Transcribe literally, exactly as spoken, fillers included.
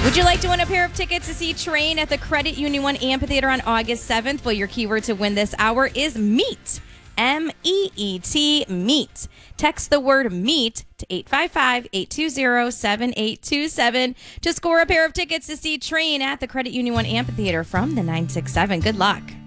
Would you like to win a pair of tickets to see Train at the Credit Union One Amphitheater on August seventh? Well, your keyword to win this hour is MEET. M E E T, MEET. Text the word MEET to eight five five, eight two zero, seven eight two seven to score a pair of tickets to see Train at the Credit Union One Amphitheater from the nine six seven. Good luck.